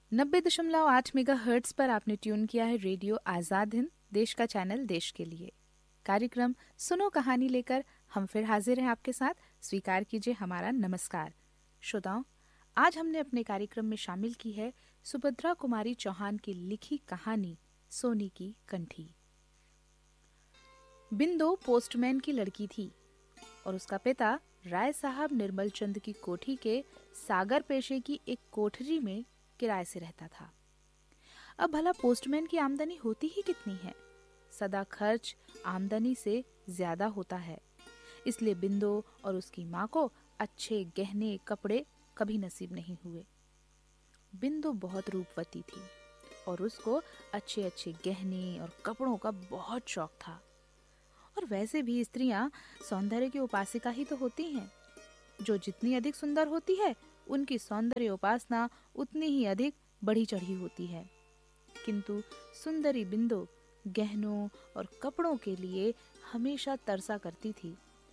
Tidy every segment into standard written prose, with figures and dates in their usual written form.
90.8 megahertz पर आपने tune किया है रेडियो आजाद हिंद, देश का चैनल देश के लिए। कार्यक्रम सुनो कहानी लेकर हम फिर हाजिर हैं आपके साथ। स्वीकार कीजिए हमारा नमस्कार। श्रोताओं, आज हमने अपने कार्यक्रम में शामिल की है सुभद्रा कुमारी चौहान की लिखी कहानी सोनी की कंठी। बिंदो पोस्टमैन की लड़की थी और उसका पिता राय साहब निर्मल चंद की कोठी के सागर पेशे की एक कोठरी में किराए से रहता था। अब भला पोस्टमैन की आमदनी होती ही कितनी है? सदा खर्च आमदनी से ज्यादा होता है। इसलिए बिंदो और उसकी माँ को अच्छे गहने कपड़े कभी नसीब नहीं हुए। बिंदो बहुत रूपवती थी और उसको अच्छे अच्छे गहने और कपड़ों का बहुत शौक था। और वैसे भी स्त्रियां सौंदर्य की उपासिका ही तो होती हैं। जो जितनी अधिक सुंदर होती है, उनकी सौंदर्य उपासना उतनी ही अधिक बढ़ी चढ़ी होती है। किंतु सुंदरी बिंदो गहनों और कपड़ों के लिए हमेशा तरसा करती थी।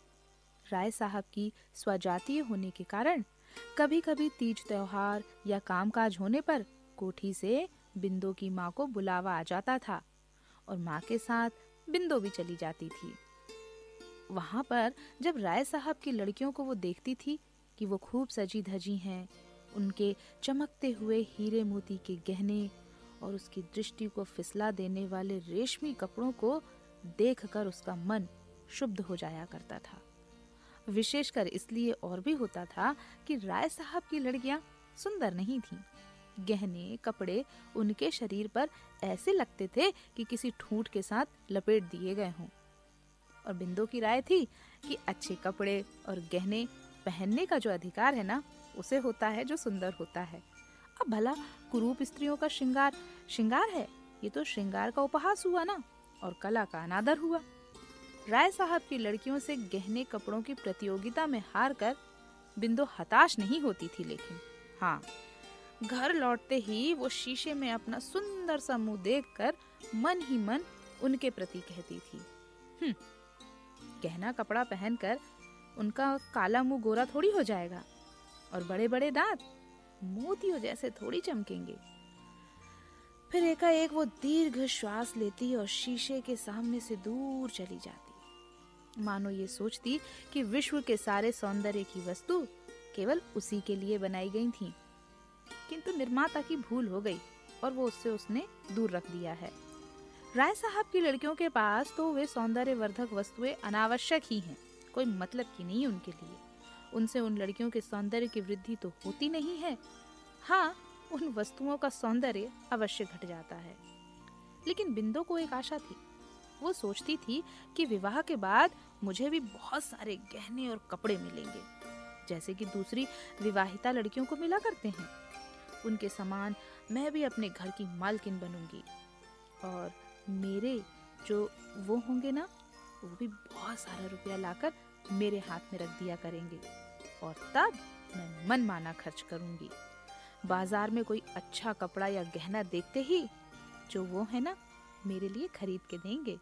राय साहब की स्वजातीय होने के कारण कभी कभी तीज त्योहार या कामकाज होने पर कोठी से बिंदो की माँ को बुलावा आ जाता था और माँ के साथ बिंदो भी चली जाती थी। वहां पर जब राय साहब की लड़कियों को वो देखती थी कि वो खूब सजी धजी हैं, उनके चमकते हुए हीरे मोती के गहने और उसकी दृष्टि को फिसला देने वाले रेशमी कपड़ों को देखकर उसका मन शुद्ध हो जाया करता था। विशेषकर इसलिए और भी होता था कि राय साहब की लड़कियां सुंदर नहीं थीं। गहने कपड़े उनके शरीर पर ऐसे लगते थे कि किसी ठूंठ के साथ लपेट दिए गए हों। और बिंदो की राय थी कि अच्छे कपड़े और गहने पहनने का जो अधिकार है ना, उसे होता है जो सुंदर होता है। अब भला कुरूप स्त्रियों का श्रृंगार है, ये तो श्रृंगार का उपहास हुआ ना, और कला का अनादर हुआ। राय साहब की लड़कियों से गहने कपड़ों की प्रतियोगिता में हार कर बिंदो हताश नहीं होती थी, लेकिन हाँ, घर लौटते ही वो शीशे में अपना सुंदर सा मुंह देखकर मन ही मन उनके प्रति कहती थी, गहना कपड़ा पहनकर उनका काला मुंह गोरा थोड़ी हो जाएगा और बड़े बड़े दांत मोतियों जैसे थोड़ी चमकेंगे। फिर एकाएक वो दीर्घ श्वास लेती और शीशे के सामने से दूर चली जाती, मानो ये सोचती कि विश्व के सारे सौंदर्य की वस्तु केवल उसी के लिए बनाई गई थी। किंतु निर्माता की भूल हो गई और वो उसने दूर रख दिया है। राय साहब की लड़कियों के पास तो वे सौंदर्यवर्धक वस्तुएं अनावश्यक ही हैं, कोई मतलब की नहीं उनके लिए। उनसे उन लड़कियों के सौंदर्य की वृद्धि तो होती नहीं है। हाँ, उन वस्तुओं का सौंदर्य अवश्य घट जाता है। लेकिन बिंदो को एक आशा थी। वो सोचती थी कि विवाह के बाद मुझे भी बहुत सारे गहने और कपड़े मिलेंगे, जैसे कि दूसरी विवाहिता लड़कियों को मिला करते हैं। उनके समान मैं भी अपने घर की मालकिन बनूंगी और मेरे जो वो होंगे ना, वो भी बहुत सारा रुपया लाकर मेरे हाथ में रख दिया करेंगे और तब मैं मन माना खर्च करूंगी। बाजार में कोई अच्छा कपड़ा या गहना देखते ही जो वो है ना, मेरे लिए खरीद के देंगे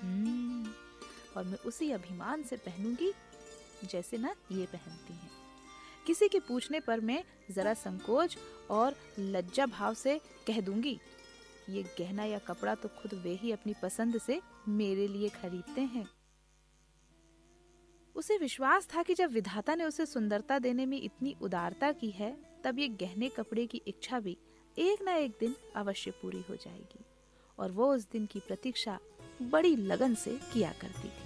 और मैं उसी अभिमान से पहनूंगी जैसे ना ये पहनती हैं। किसी के पूछने पर मैं जरा संकोच और लज्जा भाव से कह दूंगी, ये गहना या कपड़ा तो खुद वे ही अपनी पसंद से मेरे लिए खरीदते हैं। उसे विश्वास था कि जब विधाता ने उसे सुंदरता देने में इतनी उदारता की है, तब ये गहने कपड़े की इच्छा भी एक ना एक दिन अवश्य पूरी हो जाएगी। और वो उस दिन की प्रतीक्षा बड़ी लगन से किया करती थी।